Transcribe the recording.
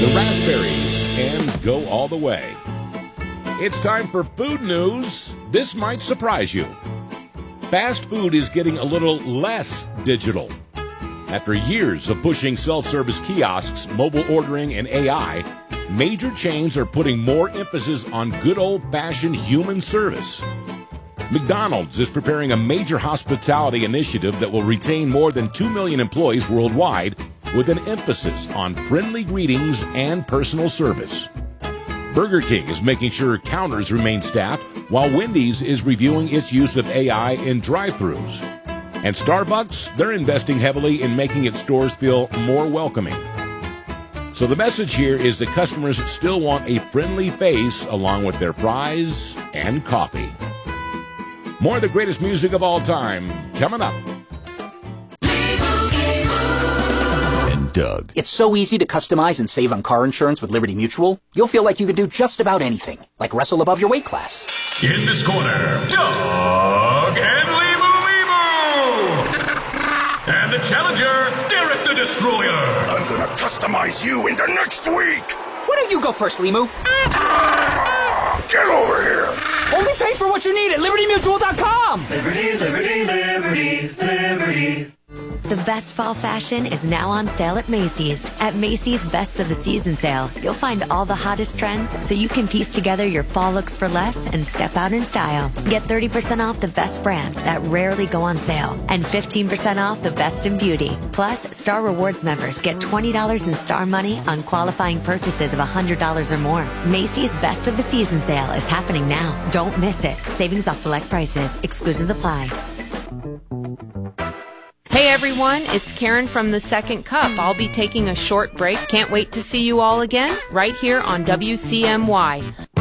the raspberries, and go all the way. It's time for food news. This might surprise you. Fast food is getting a little less digital. After years of pushing self-service kiosks, mobile ordering, and AI, major chains are putting more emphasis on good old-fashioned human service. McDonald's is preparing a major hospitality initiative that will retain more than 2 million employees worldwide with an emphasis on friendly greetings and personal service. Burger King is making sure counters remain staffed, while Wendy's is reviewing its use of AI in drive-thrus. And Starbucks, they're investing heavily in making its stores feel more welcoming. So the message here is that customers still want a friendly face along with their fries and coffee. More of the greatest music of all time coming up. And Doug. It's so easy to customize and save on car insurance with Liberty Mutual. You'll feel like you can do just about anything, like wrestle above your weight class. In this corner, Doug and Limu. And the challenger, Derek the Destroyer. I'm gonna customize you into next week. Why don't you go first, Limu? Get over here. Only pay for what you need at LibertyMutual.com. Liberty, liberty, liberty, liberty. The best fall fashion is now on sale at Macy's. At Macy's Best of the Season sale, you'll find all the hottest trends so you can piece together your fall looks for less and step out in style. Get 30% off the best brands that rarely go on sale and 15% off the best in beauty. Plus, Star Rewards members get $20 in Star Money on qualifying purchases of $100 or more. Macy's Best of the Season sale is happening now. Don't miss it. Savings off select prices. Exclusions apply. Hey everyone, it's Karen from The Second Cup. I'll be taking a short break. Can't wait to see you all again right here on WCMY.